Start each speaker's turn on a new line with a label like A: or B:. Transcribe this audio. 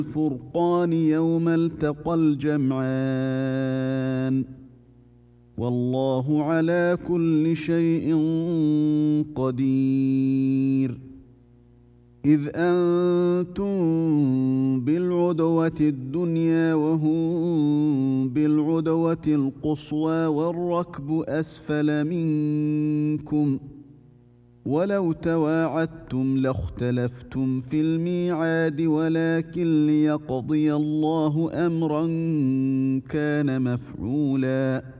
A: الفرقان يوم التقى الجمعان والله على كل شيء قدير إذ أنتم بالعدوة الدنيا وهم بالعدوة القصوى والركب أسفل منكم ولو تواعدتم لاختلفتم في الميعاد ولكن ليقضي الله أمرا كان مفعولا